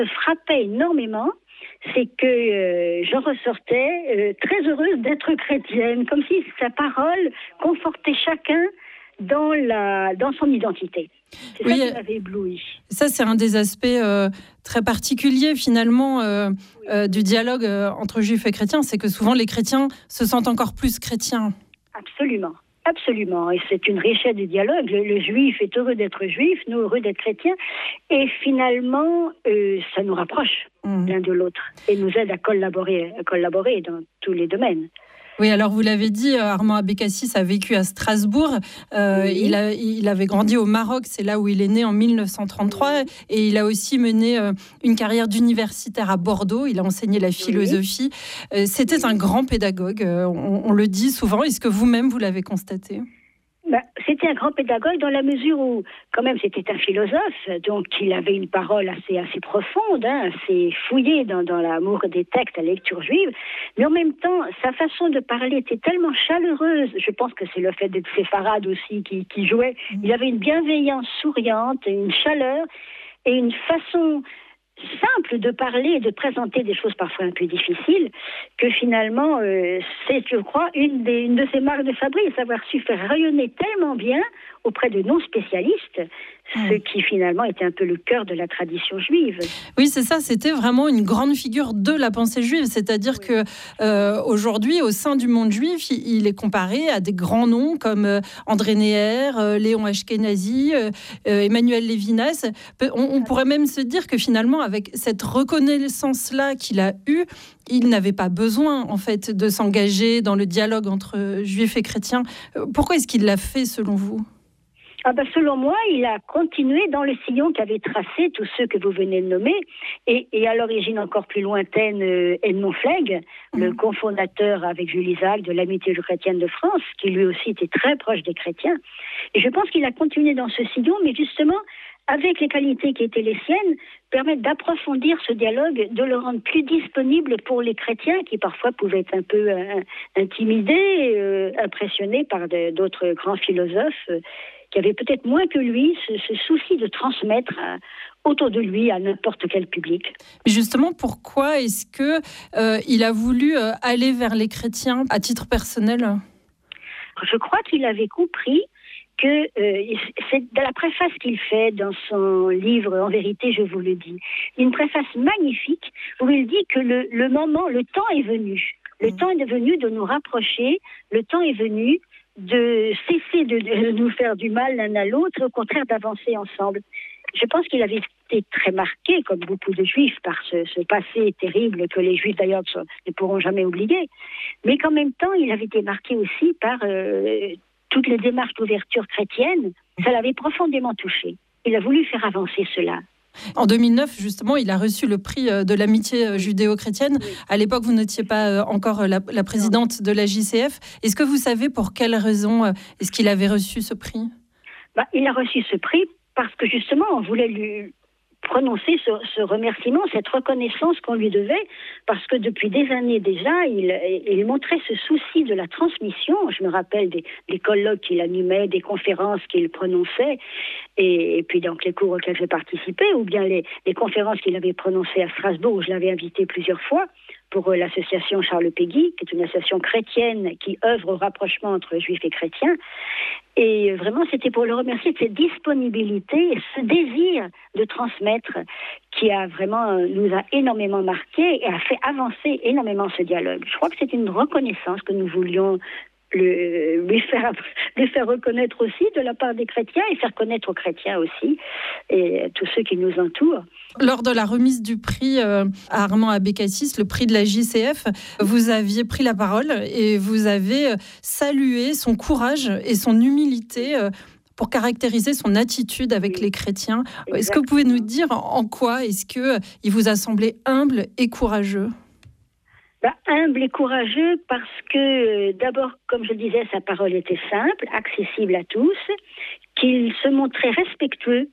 me frappait énormément, c'est que j'en ressortais très heureuse d'être chrétienne, comme si sa parole confortait chacun dans son identité. C'est ça qui m'avait ébloui. Ça, c'est un des aspects très particuliers, finalement, du dialogue entre juifs et chrétiens. C'est que souvent, les chrétiens se sentent encore plus chrétiens. Absolument. Absolument, et c'est une richesse du dialogue. Le juif est heureux d'être juif, nous heureux d'être chrétiens, et finalement, ça nous rapproche l'un de l'autre et nous aide à collaborer dans tous les domaines. Oui, alors vous l'avez dit, Armand Abécassis a vécu à Strasbourg. Il avait grandi au Maroc, c'est là où il est né en 1933. Et il a aussi mené une carrière d'universitaire à Bordeaux. Il a enseigné la philosophie. C'était un grand pédagogue, on le dit souvent. Est-ce que vous-même, vous l'avez constaté ? C'était un grand pédagogue dans la mesure où, quand même, c'était un philosophe, donc il avait une parole assez profonde, assez fouillée dans l'amour des textes, la lecture juive, mais en même temps, sa façon de parler était tellement chaleureuse, je pense que c'est le fait d'être séfarade aussi qui jouait, il avait une bienveillance souriante, une chaleur et une façon simple de parler et de présenter des choses parfois un peu difficiles, que finalement, c'est, je crois, une de ses marques de fabrique, savoir su faire rayonner tellement bien auprès de non-spécialistes, ce qui finalement était un peu le cœur de la tradition juive. Oui, c'est ça, c'était vraiment une grande figure de la pensée juive, c'est-à-dire que aujourd'hui, au sein du monde juif, il est comparé à des grands noms comme André Neher, Léon Ashkenazi, Emmanuel Lévinas. On pourrait même se dire que finalement, avec cette reconnaissance-là qu'il a eue, il n'avait pas besoin, en fait, de s'engager dans le dialogue entre juifs et chrétiens. Pourquoi est-ce qu'il l'a fait, selon vous ? Selon moi, il a continué dans le sillon qu'avaient tracé tous ceux que vous venez de nommer, et à l'origine encore plus lointaine, Edmond Flegg, le cofondateur avec Jules Isaac de l'Amitié chrétienne de France, qui lui aussi était très proche des chrétiens. Et je pense qu'il a continué dans ce sillon, mais justement, avec les qualités qui étaient les siennes, permettre d'approfondir ce dialogue, de le rendre plus disponible pour les chrétiens qui parfois pouvaient être un peu intimidés, impressionnés par d'autres grands philosophes qui avaient peut-être moins que lui ce souci de transmettre autour de lui à n'importe quel public. Mais justement, pourquoi est-ce que il a voulu aller vers les chrétiens à titre personnel ? Je crois qu'il avait compris que c'est dans la préface qu'il fait dans son livre « En vérité, je vous le dis », une préface magnifique où il dit que le temps est venu. Le temps est venu de nous rapprocher, le temps est venu de cesser de nous faire du mal l'un à l'autre, au contraire d'avancer ensemble. Je pense qu'il avait été très marqué, comme beaucoup de juifs, par ce passé terrible que les juifs d'ailleurs ne pourront jamais oublier, mais qu'en même temps, il avait été marqué aussi par toutes les démarches d'ouverture chrétienne. Ça l'avait profondément touché. Il a voulu faire avancer cela. En 2009, justement, il a reçu le prix de l'amitié judéo-chrétienne. Oui. À l'époque, vous n'étiez pas encore la présidente de la JCF. Est-ce que vous savez pour quelle raison est-ce qu'il avait reçu ce prix ? Il a reçu ce prix parce que justement, on voulait lui prononcer ce remerciement, cette reconnaissance qu'on lui devait, parce que depuis des années déjà, il montrait ce souci de la transmission. Je me rappelle des colloques qu'il animait, des conférences qu'il prononçait, et puis donc les cours auxquels j'ai participé, ou bien les conférences qu'il avait prononcées à Strasbourg, où je l'avais invité plusieurs fois, pour l'association Charles Péguy, qui est une association chrétienne qui œuvre au rapprochement entre juifs et chrétiens. Et vraiment, c'était pour le remercier de cette disponibilité et ce désir de transmettre qui nous a énormément marqué et a fait avancer énormément ce dialogue. Je crois que c'est une reconnaissance que nous voulions lui faire reconnaître aussi de la part des chrétiens et faire connaître aux chrétiens aussi et tous ceux qui nous entourent. Lors de la remise du prix à Armand Abécassis, le prix de la JCF, vous aviez pris la parole et vous avez salué son courage et son humilité pour caractériser son attitude avec les chrétiens. Exactement. Est-ce que vous pouvez nous dire en quoi est-ce qu'il vous a semblé humble et courageux ? Humble et courageux parce que, d'abord, comme je le disais, sa parole était simple, accessible à tous, qu'il se montrait respectueux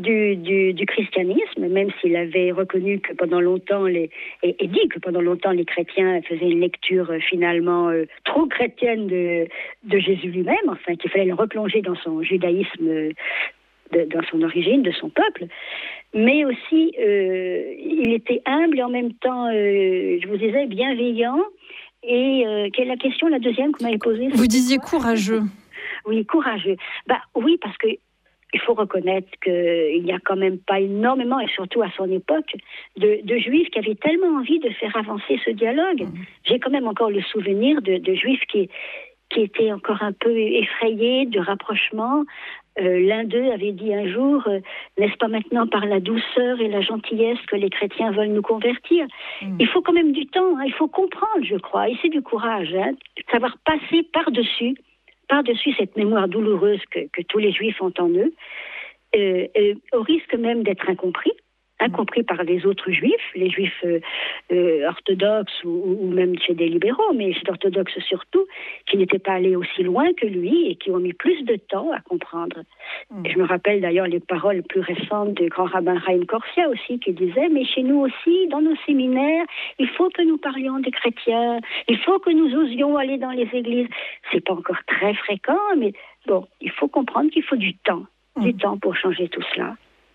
du christianisme, même s'il avait reconnu que pendant longtemps, et dit que pendant longtemps les chrétiens faisaient une lecture finalement trop chrétienne de Jésus lui-même, enfin qu'il fallait le replonger dans son judaïsme, dans son origine, de son peuple. mais aussi il était humble et en même temps, je vous disais, bienveillant. Et quelle est la question, la deuxième que vous m'avez posée? Vous disiez courageux. Oui, courageux. Oui, parce que il faut reconnaître qu'il n'y a quand même pas énormément, et surtout à son époque, de juifs qui avaient tellement envie de faire avancer ce dialogue. J'ai quand même encore le souvenir de juifs qui étaient encore un peu effrayés de rapprochement. L'un d'eux avait dit un jour, n'est-ce pas maintenant par la douceur et la gentillesse que les chrétiens veulent nous convertir? Il faut quand même du temps, il faut comprendre, je crois, et c'est du courage, savoir passer par-dessus cette mémoire douloureuse que tous les juifs ont en eux, au risque même d'être incompris par les autres juifs, les juifs orthodoxes ou même chez des libéraux, mais chez les orthodoxes surtout, qui n'étaient pas allés aussi loin que lui et qui ont mis plus de temps à comprendre. Et je me rappelle d'ailleurs les paroles plus récentes du grand rabbin Chaim Korsia aussi, qui disait, mais chez nous aussi, dans nos séminaires, il faut que nous parlions des chrétiens, il faut que nous osions aller dans les églises. C'est pas encore très fréquent, mais bon, il faut comprendre qu'il faut du temps pour changer tout cela.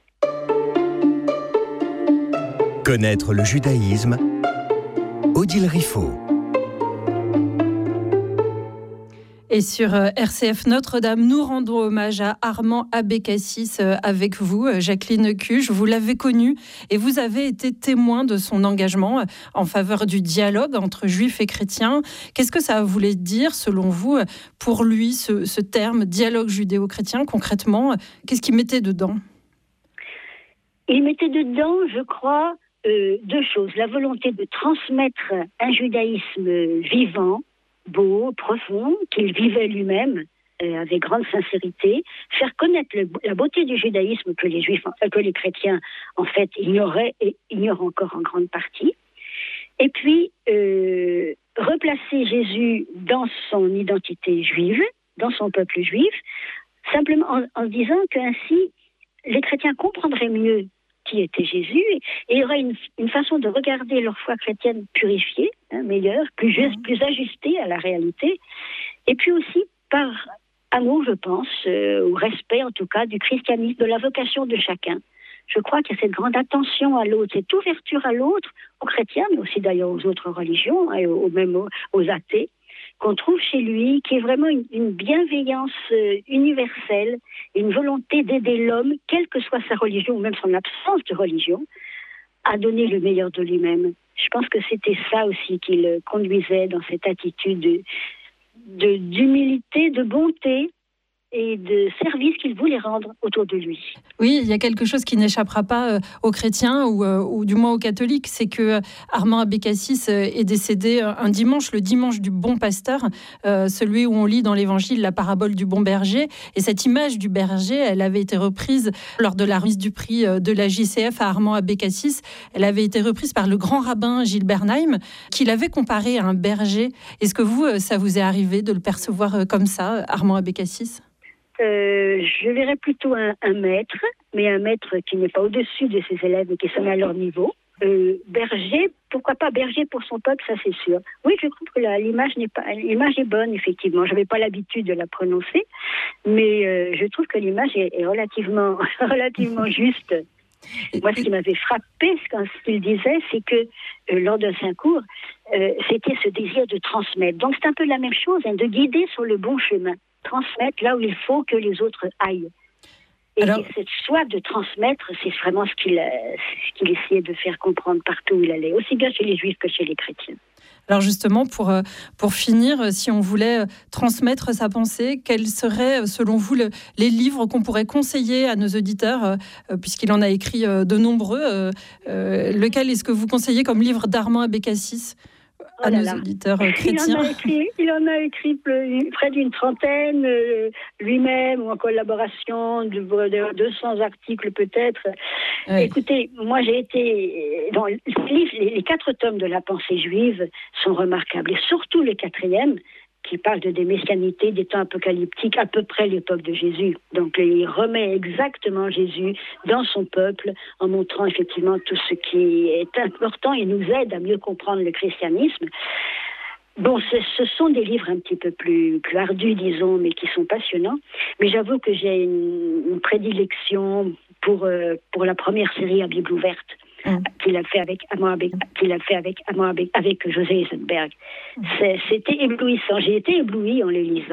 Connaître le judaïsme, Odile Riffaut. Et sur RCF Notre-Dame, nous rendons hommage à Armand Abécassis avec vous, Jacqueline Cuge. Vous l'avez connu et vous avez été témoin de son engagement en faveur du dialogue entre juifs et chrétiens. Qu'est-ce que ça voulait dire, selon vous, pour lui, ce terme dialogue judéo-chrétien? Concrètement, qu'est-ce qu'il mettait dedans? Il mettait dedans, je crois, deux choses. La volonté de transmettre un judaïsme vivant, beau, profond, qu'il vivait lui-même avec grande sincérité, faire connaître la beauté du judaïsme que les chrétiens, en fait, ignoraient et ignorent encore en grande partie. Et puis, replacer Jésus dans son identité juive, dans son peuple juif, simplement en disant qu'ainsi, les chrétiens comprendraient mieux qui était Jésus, et il y aurait une façon de regarder leur foi chrétienne purifiée, meilleure, plus juste, plus ajustée à la réalité, et puis aussi par amour, je pense, ou respect en tout cas du christianisme, de la vocation de chacun. Je crois qu'il y a cette grande attention à l'autre, cette ouverture à l'autre, aux chrétiens, mais aussi d'ailleurs aux autres religions, et même aux athées, qu'on trouve chez lui, qui est vraiment une bienveillance universelle, une volonté d'aider l'homme, quelle que soit sa religion, ou même son absence de religion, à donner le meilleur de lui-même. Je pense que c'était ça aussi qui le conduisait dans cette attitude d'humilité, de bonté, et de service qu'il voulait rendre autour de lui. Oui, il y a quelque chose qui n'échappera pas aux chrétiens ou du moins aux catholiques, c'est que Armand Abécassis est décédé un dimanche, le dimanche du bon pasteur, celui où on lit dans l'évangile la parabole du bon berger. Et cette image du berger, elle avait été reprise lors de la remise du prix de la JCF à Armand Abécassis. Elle avait été reprise par le grand rabbin Gilles Bernheim, qui l'avait comparé à un berger. Est-ce que ça vous est arrivé de le percevoir comme ça, Armand Abécassis ? Je verrais plutôt un maître, mais un maître qui n'est pas au-dessus de ses élèves et qui se met à leur niveau. Berger, pourquoi pas berger pour son peuple, ça c'est sûr. Oui, je trouve que l'image est bonne, effectivement. Je n'avais pas l'habitude de la prononcer, mais je trouve que l'image est relativement juste. Moi, ce qui m'avait frappé, ce qu'il disait, c'est que lors d'un Saint-Cours, c'était ce désir de transmettre. Donc c'est un peu la même chose, de guider sur le bon chemin. Transmettre là où il faut que les autres aillent. Et cette soif de transmettre, c'est vraiment ce qu'il essayait de faire comprendre partout où il allait, aussi bien chez les juifs que chez les chrétiens. Alors justement, pour finir, si on voulait transmettre sa pensée, quels seraient, selon vous, les livres qu'on pourrait conseiller à nos auditeurs, puisqu'il en a écrit de nombreux, lequel est-ce que vous conseillez comme livre d'Armand Abécassis à nos auditeurs chrétiens? Il en a écrit près d'une trentaine, lui-même, ou en collaboration, de 200 articles peut-être. Oui. Écoutez, moi j'ai été... Dans les 4 tomes de la pensée juive sont remarquables, et surtout le 4e, qui parle des messianités, des temps apocalyptiques, à peu près l'époque de Jésus. Donc il remet exactement Jésus dans son peuple, en montrant effectivement tout ce qui est important et nous aide à mieux comprendre le christianisme. Bon, ce sont des livres un petit peu plus ardus, disons, mais qui sont passionnants. Mais j'avoue que j'ai une prédilection pour la première série à Bible ouverte qu'il a fait avec avec José Eisenberg. C'était éblouissant. J'ai été éblouie en les lisant.